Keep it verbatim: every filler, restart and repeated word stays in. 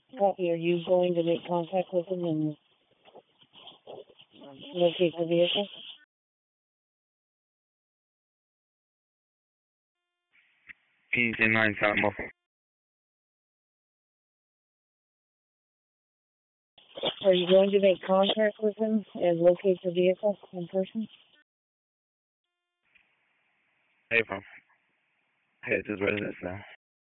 Copy. Are you going to make contact with him and locate the vehicle? He's in line, Samuel. Are you going to make contact with him and locate the vehicle in person? Hey, bro. Hey, it's his residence now.